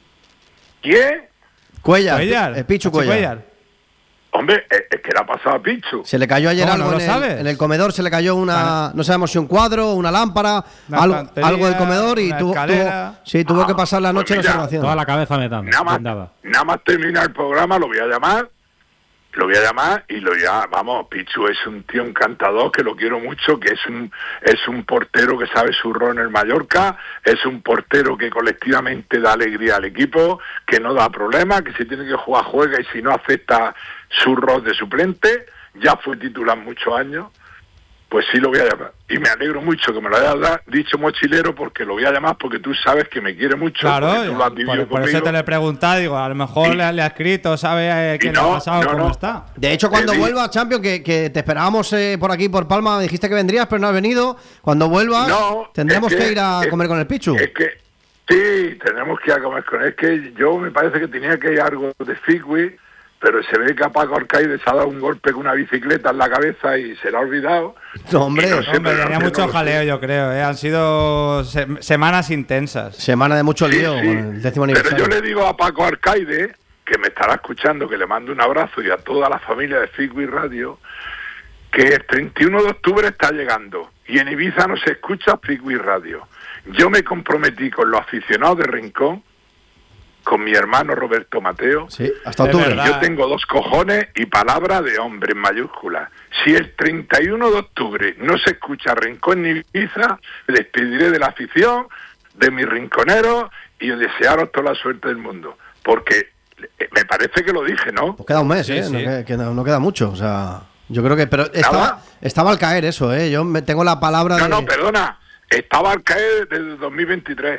¿Quién? Cuellar, Cuellar. el Pichu Cuellar. Cuellar. Hombre, es que le ha pasado a Pichu. Se le cayó ayer algo no en, el, sabes? en el comedor, se le cayó una, no sabemos si un cuadro, una lámpara, una algo, algo del comedor y tuvo, tuvo, sí, tuvo ah, que pasar la noche pues en mira, observación. Toda la cabeza metando. Nada más, nada más terminar el programa, lo voy a llamar, lo voy a llamar y lo ya, vamos, Pichu es un tío encantador, que lo quiero mucho, que es un es un portero que sabe su rol en el Mallorca, es un portero que colectivamente da alegría al equipo, que no da problema, que si tiene que jugar, juega, y si no acepta su rol de suplente, ya fue titular muchos años, pues sí lo voy a llamar. Y me alegro mucho que me lo hayas dicho, mochilero, porque lo voy a llamar porque tú sabes que me quiere mucho. Claro, tú lo has por, por eso te lo he preguntado, digo, a lo mejor y, le, le ha escrito, sabe eh, qué no, le ha pasado, no, cómo no. está. De hecho, cuando eh, vuelva, Champion, que, que te esperábamos eh, por aquí, por Palma, dijiste que vendrías, pero no has venido. Cuando vuelvas, no, tendremos es que, que ir a es, comer con el Pichu. Es que, sí, tenemos que ir a comer con él. Es que yo me parece que tenía que ir algo de Figui, pero se ve que a Paco Arcaide se ha dado un golpe con una bicicleta en la cabeza y se le ha olvidado. No, hombre, no sé, hombre tenía mucho jaleo, yo creo. ¿eh? Han sido se semanas intensas. Semana de mucho lío, sí, sí. Con el décimo aniversario. Pero yo le digo a Paco Arcaide, que me estará escuchando, que le mando un abrazo, y a toda la familia de Figui Radio, que el treinta y uno de octubre está llegando y en Ibiza no se escucha Figui Radio. Yo me comprometí con los aficionados de Rincón, con mi hermano Roberto Mateo, sí, hasta octubre. Y yo tengo dos cojones y palabra de hombre en mayúsculas. Si el treinta y uno de octubre no se escucha Rincón ni Ibiza, me despediré de la afición, de mis rinconeros, y desearos toda la suerte del mundo. Porque me parece que lo dije, ¿no? Pues queda un mes, sí, ¿eh? Sí. No, que, que no, no queda mucho, o sea... Yo creo que... Pero estaba, estaba al caer eso, ¿eh? Yo me tengo la palabra no, de... No, no, perdona. Estaba al caer desde dos mil veintitrés.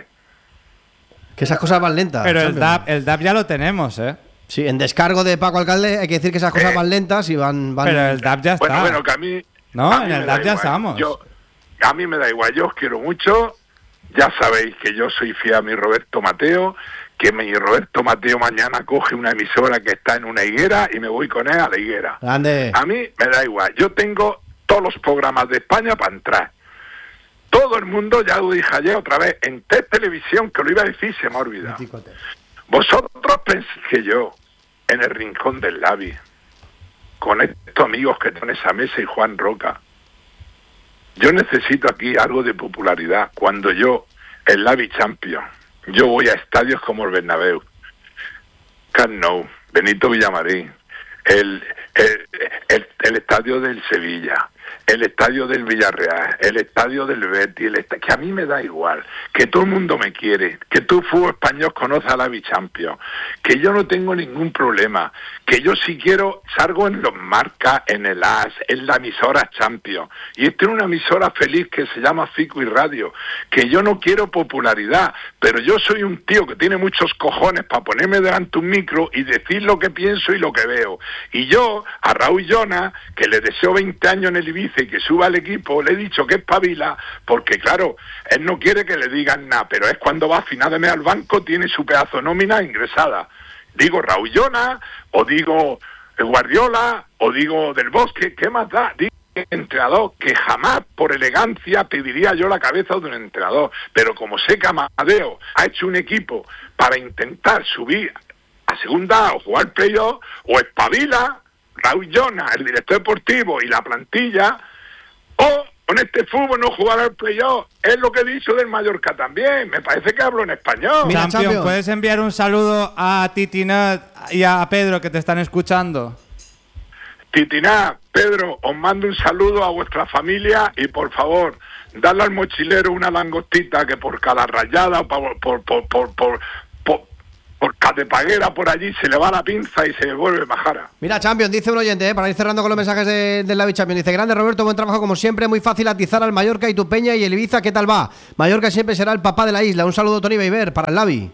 Que esas cosas van lentas. Pero el D A P, el D A P ya lo tenemos, ¿eh? Sí, en descargo de Paco Alcalde hay que decir que esas cosas eh, van lentas y van, van... Pero el D A P ya está. Bueno, bueno, que a mí... No, a mí en el D A P ya estamos. Yo, a mí me da igual, yo os quiero mucho Ya sabéis que yo soy fiel a mi Roberto Mateo, que mi Roberto Mateo mañana coge una emisora que está en una higuera y me voy con él a la higuera. Grande. A mí me da igual, yo tengo todos los programas de España para entrar. Todo el mundo, ya lo dije ayer otra vez, en T Televisión, que lo iba a decir, se me ha olvidado. Vosotros pensáis que yo, en el rincón del Lavi, con estos amigos que están en esa mesa y Juan Roca, yo necesito aquí algo de popularidad. Cuando yo, el Lavi Champion, yo voy a estadios como el Bernabéu, Camp Nou, Benito Villamarín, el, el, el, el estadio del Sevilla, el estadio del Villarreal, el estadio del Betis, el est- que a mí me da igual, que todo el mundo me quiere, que todo el fútbol español conoce a la Champions, que yo no tengo ningún problema, que yo si quiero salgo en los marcas, en el A S, en la emisora Champions, y estoy en una emisora feliz que se llama Ficui Radio, que yo no quiero popularidad, pero yo soy un tío que tiene muchos cojones para ponerme delante un micro y decir lo que pienso y lo que veo. Y yo, a Raúl Jonas, que le deseo veinte años en el Ibiza y que suba al equipo, le he dicho que espabila, porque claro, él no quiere que le digan nada, pero es cuando va a final de mes al banco, tiene su pedazo de nómina ingresada. Digo Raúl Jonas, o digo Guardiola, o digo Del Bosque, ¿qué más da? Digo entrenador, que jamás por elegancia pediría yo la cabeza de un entrenador, pero como sé que Amadeo ha hecho un equipo para intentar subir a segunda o jugar playoff, o espabila Raúl Jonas, el director deportivo y la plantilla, o con este fútbol no jugar al playoff. Es lo que he dicho del Mallorca también. Me parece que hablo en español. Mira, Champion, Champion, ¿puedes enviar un saludo a Titinat y a Pedro que te están escuchando? Titinat, Pedro, os mando un saludo a vuestra familia y por favor, dadle al mochilero una langostita que por cada rayada, por por por por, por por catepaguera por allí se le va la pinza y se vuelve majara. Mira, Champion, dice un oyente, ¿eh? Para ir cerrando con los mensajes de, del Lavi Champion, dice: grande Roberto, buen trabajo como siempre, muy fácil atizar al Mallorca y tu Peña y el Ibiza, ¿qué tal va? Mallorca siempre será el papá de la isla. Un saludo, Tony Beiber, para el Lavi.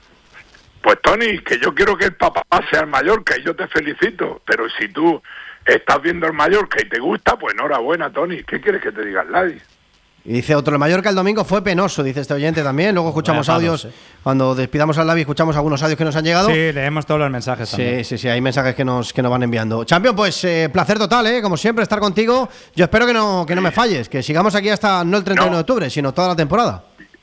Pues Tony, que yo quiero que el papá sea el Mallorca y yo te felicito, pero si tú estás viendo el Mallorca y te gusta, pues enhorabuena, Tony. ¿Qué quieres que te diga el Lavi? Y dice otro, el Mallorca el domingo fue penoso, dice este oyente también. Luego escuchamos Vaya audios, palos, ¿eh? Cuando despidamos al Lavi escuchamos algunos audios que nos han llegado. Sí, leemos todos los mensajes también. Sí, sí, sí, hay mensajes que nos, que nos van enviando. Champion, pues eh, placer total, ¿eh? Como siempre, estar contigo. Yo espero que no, que no me falles, que sigamos aquí hasta no el treinta y uno no. de octubre, sino toda la temporada.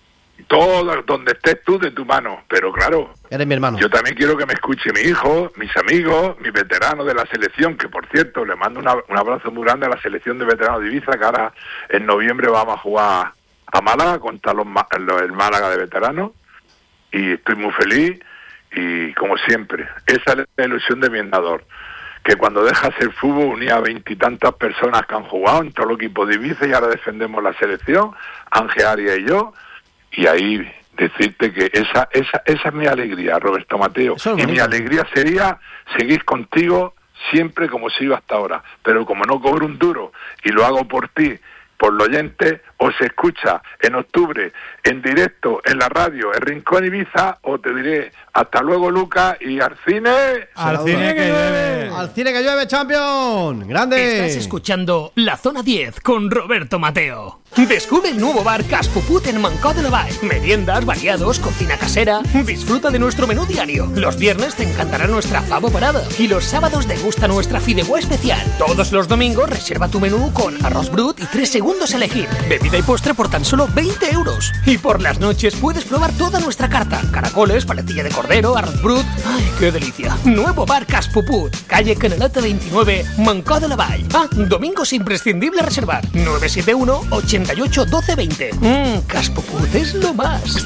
Todo donde estés tú de tu mano, pero claro, eres mi hermano. Yo también quiero que me escuche mi hijo, mis amigos, mis veteranos de la selección, que por cierto le mando una, un abrazo muy grande a la selección de veteranos de Ibiza, que ahora en noviembre vamos a jugar a Málaga contra los, los el Málaga de veteranos, y estoy muy feliz y como siempre, esa es la ilusión de mi entrenador, que cuando deja hacer fútbol unía a veintitantas personas que han jugado en todo el equipo de Ibiza y ahora defendemos la selección, Ángel Arias y yo. Y ahí decirte que esa esa esa es mi alegría, Roberto Mateo. Y mi alegría sería seguir contigo siempre como sigo hasta ahora. Pero como no cobro un duro y lo hago por ti, por los oyentes, o se escucha en octubre en directo en la radio El Rincón Ibiza, o te diré hasta luego, Lucas, y al cine. Al cine que llueve. Al cine que llueve, Champion. Grande. Estás escuchando La Zona diez con Roberto Mateo. Descubre el nuevo bar Cas Puput en Mancó de la Vall. Meriendas, variados, cocina casera. Disfruta de nuestro menú diario. Los viernes te encantará nuestra favo parada. Y los sábados degusta nuestra fideuà especial. Todos los domingos reserva tu menú con arroz brut y tres segundos a elegir. Bebida y postre por tan solo veinte euros. Y por las noches puedes probar toda nuestra carta. Caracoles, paletilla de cordero, arroz brut. ¡Ay, qué delicia! Nuevo bar Cas Puput. Calle Canaleta veintinueve, Mancó de la Vall. Ah, domingos imprescindible reservar. nueve siete uno, ochenta y ocho, doce, veinte. Mmm, Cas Puput és lo más.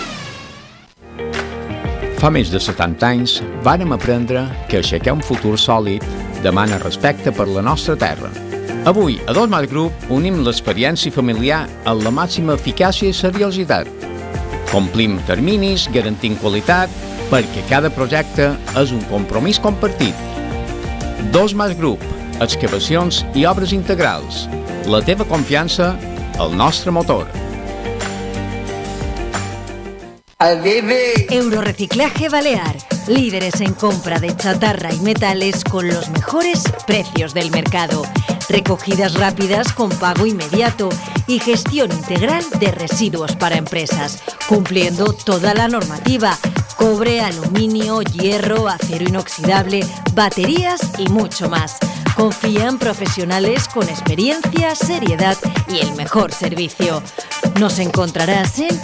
Fa més de setanta anys vàrem aprendre que aixecar un futur sòlid demana respecte per la nostra terra. Avui, a Dos Mas Group, unim l'experiència familiar amb la màxima eficàcia i seriositat. Complim terminis, garantint qualitat, perquè cada projecte és un compromís compartit. Dos Mas Group, excavacions i obres integrals. La teva confiança, el nostre motor. Eurorreciclaje Balear, líderes en compra de chatarra y metales con los mejores precios del mercado. recogidas rápidas con pago inmediato y gestión integral de residuos para empresas, cumpliendo toda la normativa: cobre, aluminio, hierro, acero inoxidable, baterías y mucho más. Confían profesionales con experiencia, seriedad y el mejor servicio. Nos encontrarás en